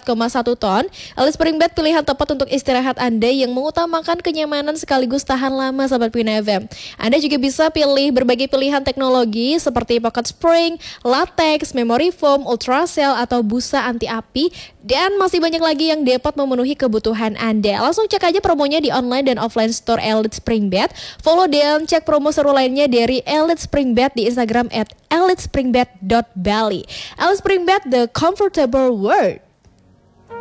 4,1 ton. Elite Spring Bed pilihan tepat untuk istirahat Anda yang mengutamakan kenyamanan sekaligus tahan lama Sobat Pina FM. Anda juga bisa pilih berbagai pilihan teknologi seperti pocket spring, latex, memory foam, ultracell atau busa anti api, dan masih banyak lagi yang dapat memenuhi kebutuhan Anda. Langsung cek aja promonya di online dan offline store Elite Spring Bed. Follow dan cek promo seru lainnya dari Elite Spring Bed di Instagram @elitespringbed.bali. Elite Spring Bed, the comfortable world.